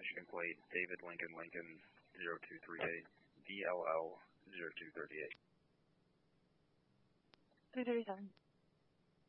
Michigan plate, David Lincoln Lincoln 0238, DLL 0238. 337.